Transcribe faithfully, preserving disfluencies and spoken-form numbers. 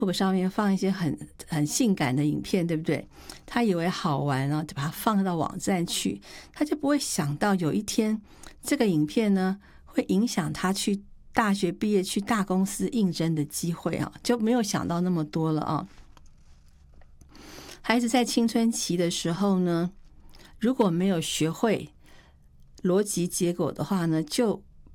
YouTube 上面放一些很很性感的影片，对不对？他以为好玩啊，就把它放到网站去，他就不会想到有一天这个影片呢会影响他去大学毕业去大公司应征的机会啊，就没有想到那么多了啊。孩子在青春期的时候呢，如果没有学会逻辑结果的话呢，就